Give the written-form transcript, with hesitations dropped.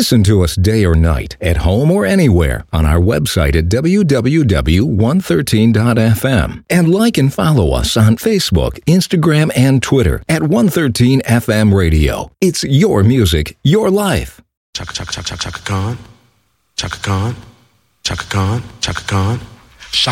Listen to us day or night, at home or anywhere, on our website at www.113.fm. And like and follow us on Facebook, Instagram, and Twitter at 113FM Radio. It's your music, your life. Chaka Khan, Chaka Khan, Chaka Khan, Chaka Khan.